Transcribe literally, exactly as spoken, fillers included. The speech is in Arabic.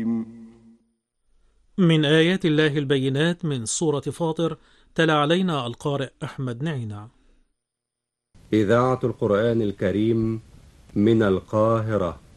من آيات الله البينات من سورة فاطر، تلا علينا القارئ أحمد نعينة. إذاعة القرآن الكريم من القاهرة.